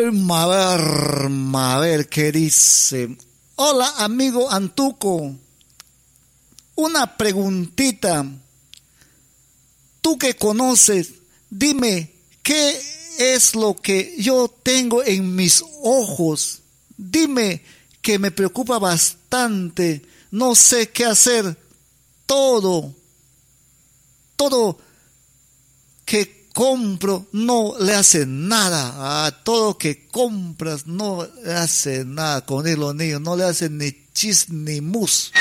A ver, ¿qué dice? Hola, amigo Antuco. Una preguntita. Tú que conoces, dime, ¿qué es lo que yo tengo en mis ojos? Dime, que me preocupa bastante. No sé qué hacer. Todo que compro no le hace nada. A todo que compras no le hace nada. Con los niños no le hacen ni chis ni mus.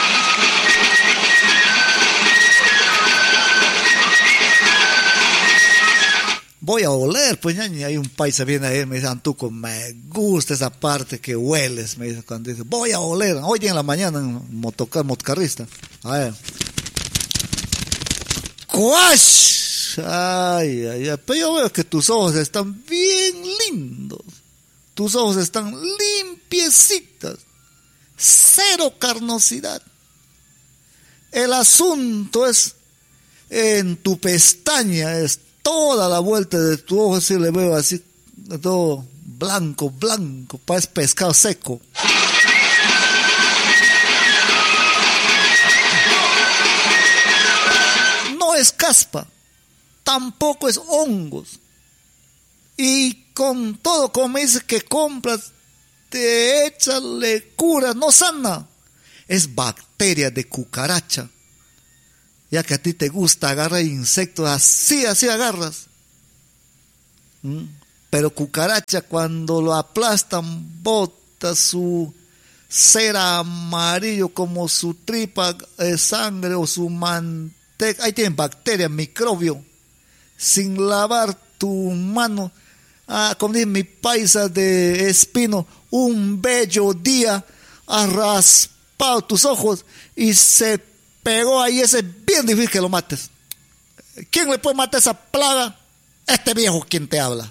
Voy a oler, pues ñaña, hay un paisa viene ahí, me dice, Antuco, me gusta esa parte que hueles, me dice cuando dice, voy a oler, hoy en la mañana, en motocarrista, a ver, ¡cuash! Ay, ay, ay, pero yo veo que tus ojos están bien lindos, tus ojos están limpiecitas, cero carnosidad, el asunto es en tu pestaña, toda la vuelta de tu ojo, así le veo así, todo blanco, parece pescado seco. No es caspa, tampoco es hongos. Y con todo, como me dices que compras, te échale cura, no sana. Es bacteria de cucaracha. Ya que a ti te gusta agarrar insectos, así agarras. Pero cucaracha cuando lo aplastan, bota su cera amarillo como su tripa de sangre o su manteca. Ahí tienen bacterias, microbio. Sin lavar tu mano. Como dice mi paisa de Espino, un bello día ha raspado tus ojos y se pegó ahí, ese bien difícil que lo mates. ¿Quién le puede matar esa plaga? Este viejo quien te habla.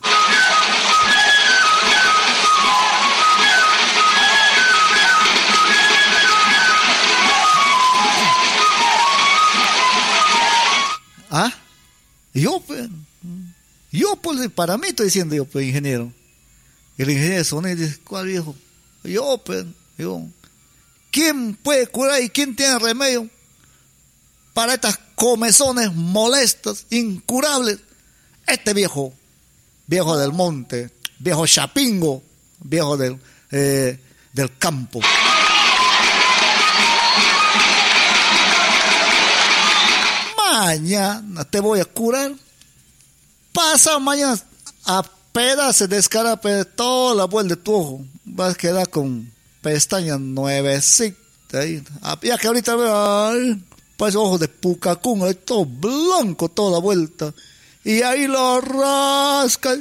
¿Ah? Yo pues, para mí estoy diciendo yo, pues, ingeniero. El ingeniero de sonido dice, ¿cuál viejo? Yo. ¿Quién puede curar y quién tiene remedio para estas comezones molestas, incurables? Este viejo del monte, viejo chapingo, viejo del campo. Mañana te voy a curar. Pasa mañana apenas se descarape toda la vuelta de tu ojo. Vas a quedar con pestañas nuevecitas ahí. Ya que ahorita veo, parece ojos de pucacún, ahí todo blanco toda la vuelta. Y ahí lo rasca.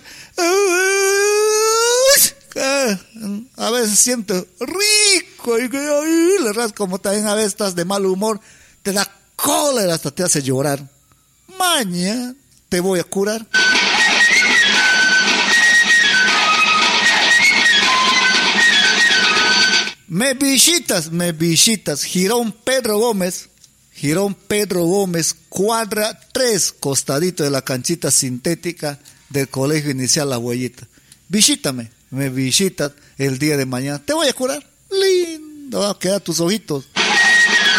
A veces siente rico y ahí le rasca, como también a veces estás de mal humor, te da cólera, hasta te hace llorar. Mañana te voy a curar. Me visitas, Girón Pedro Gómez, cuadra 3, costadito de la canchita sintética del Colegio Inicial La Huellita. Me visitas el día de mañana, te voy a curar, lindo, va a quedar tus ojitos.